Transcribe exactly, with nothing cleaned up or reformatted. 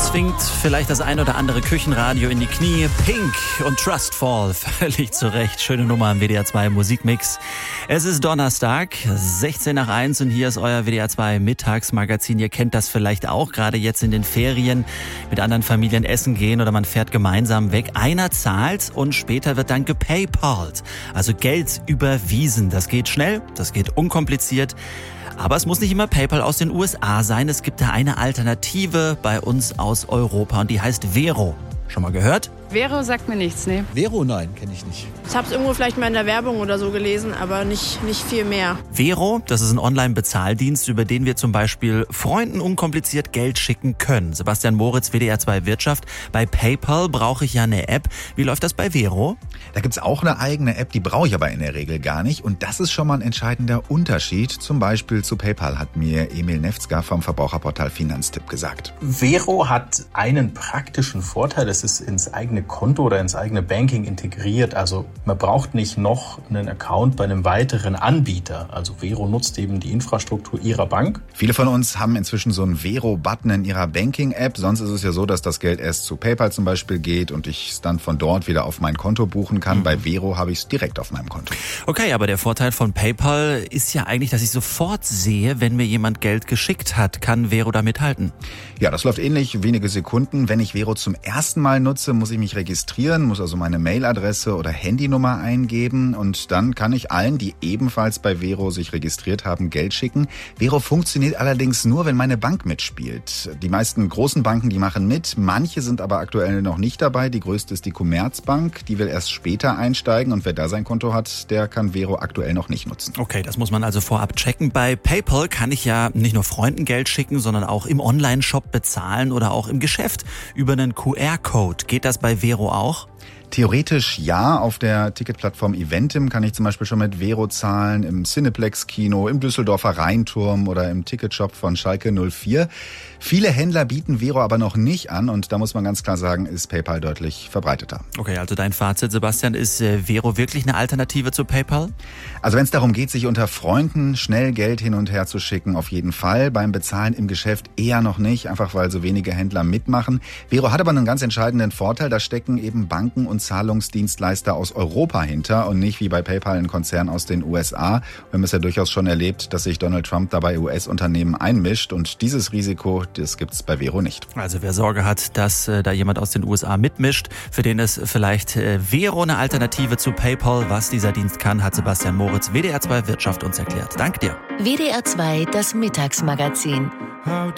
zwingt vielleicht das ein oder andere Küchenradio in die Knie. Pink und Trustfall, völlig zu Recht. Schöne Nummer am W D R zwei Musikmix. Es ist Donnerstag, sechzehn nach eins und hier ist euer W D R zwei Mittagsmagazin. Ihr kennt das vielleicht auch, gerade jetzt in den Ferien mit anderen Familien essen gehen oder man fährt gemeinsam weg. Einer zahlt und später wird dann gepaypalt, also Geld überwiesen. Das geht schnell, das geht unkompliziert. Aber es muss nicht immer PayPal aus den U S A sein. Es gibt da eine Alternative bei uns aus Europa und die heißt Vero. Schon mal gehört? Vero sagt mir nichts, ne? Vero, nein, kenne ich nicht. Ich habe es irgendwo vielleicht mal in der Werbung oder so gelesen, aber nicht, nicht viel mehr. Vero, das ist ein Online-Bezahldienst, über den wir zum Beispiel Freunden unkompliziert Geld schicken können. Sebastian Moritz, W D R zwei Wirtschaft. Bei PayPal brauche ich ja eine App. Wie läuft das bei Vero? Da gibt's auch eine eigene App, die brauche ich aber in der Regel gar nicht. Und das ist schon mal ein entscheidender Unterschied. Zum Beispiel zu PayPal, hat mir Emil Nefzger vom Verbraucherportal Finanztipp gesagt. Vero hat einen praktischen Vorteil. Es ist ins eigene Konto oder ins eigene Banking integriert. Also man braucht nicht noch einen Account bei einem weiteren Anbieter. Also Vero nutzt eben die Infrastruktur ihrer Bank. Viele von uns haben inzwischen so einen Vero-Button in ihrer Banking-App. Sonst ist es ja so, dass das Geld erst zu PayPal zum Beispiel geht und ich es dann von dort wieder auf mein Konto buchen kann. Mhm. Bei Vero habe ich es direkt auf meinem Konto. Okay, aber der Vorteil von PayPal ist ja eigentlich, dass ich sofort sehe, wenn mir jemand Geld geschickt hat. Kann Vero da mithalten? Ja, das läuft ähnlich, wenige Sekunden. Wenn ich Vero zum ersten Mal nutze, muss ich mich registrieren, muss also meine Mailadresse oder Handynummer eingeben und dann kann ich allen, die ebenfalls bei Vero sich registriert haben, Geld schicken. Vero funktioniert allerdings nur, wenn meine Bank mitspielt. Die meisten großen Banken, die machen mit, manche sind aber aktuell noch nicht dabei. Die größte ist die Commerzbank, die will erst später einsteigen und wer da sein Konto hat, der kann Vero aktuell noch nicht nutzen. Okay, das muss man also vorab checken. Bei PayPal kann ich ja nicht nur Freunden Geld schicken, sondern auch im Online-Shop bezahlen oder auch im Geschäft über einen Q R-Code. Geht das bei Vero auch? Theoretisch ja. Auf der Ticketplattform Eventim kann ich zum Beispiel schon mit Vero zahlen, im Cineplex-Kino, im Düsseldorfer Rheinturm oder im Ticketshop von Schalke null vier. Viele Händler bieten Vero aber noch nicht an und da muss man ganz klar sagen, ist PayPal deutlich verbreiteter. Okay, also dein Fazit, Sebastian, ist äh, Vero wirklich eine Alternative zu PayPal? Also wenn es darum geht, sich unter Freunden schnell Geld hin und her zu schicken, auf jeden Fall. Beim Bezahlen im Geschäft eher noch nicht, einfach weil so wenige Händler mitmachen. Vero hat aber einen ganz entscheidenden Vorteil, da stecken eben Banken und Zahlungsdienstleister aus Europa hinter und nicht wie bei PayPal ein Konzern aus den U S A. Wir haben es ja durchaus schon erlebt, dass sich Donald Trump dabei U S-Unternehmen einmischt und dieses Risiko, das gibt's bei Vero nicht. Also wer Sorge hat, dass äh, da jemand aus den U S A mitmischt, für den ist vielleicht äh, Vero eine Alternative zu PayPal. Was dieser Dienst kann, hat Sebastian Moritz, W D R zwei Wirtschaft, uns erklärt. Danke dir. W D R zwei, das Mittagsmagazin.